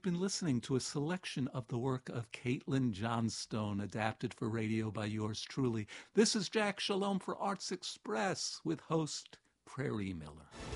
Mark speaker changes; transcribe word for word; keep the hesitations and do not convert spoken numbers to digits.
Speaker 1: You've been listening to a selection of the work of Caitlin Johnstone, adapted for radio by yours truly. This is Jack Shalom for Arts Express with host Prairie Miller.